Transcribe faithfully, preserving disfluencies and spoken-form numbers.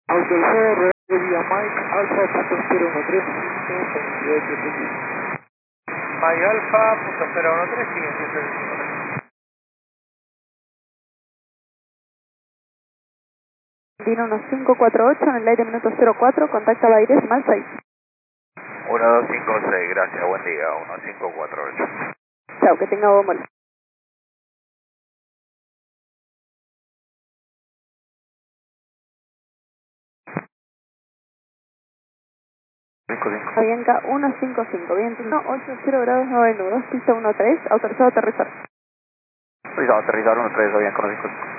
Autorizado de vía Mike Alfa punto cero uno tres cinco veintiocho. Mike Alfa punto cero uno tres siguiente. Vino uno cinco cuatro ocho en el aire minuto cero cuatro, contacta Baires decimal seis. uno dos cinco seis, gracias, buen día, uno cinco cuatro ocho. Chao, que tenga buen vuelo. cinco cinco. Avianca uno cinco cinco, viento uno ocho cero grados nueve nudos, pista uno tres, autorizado a aterrizar. Autorizado a aterrizar uno tres, Avianca uno cinco cinco.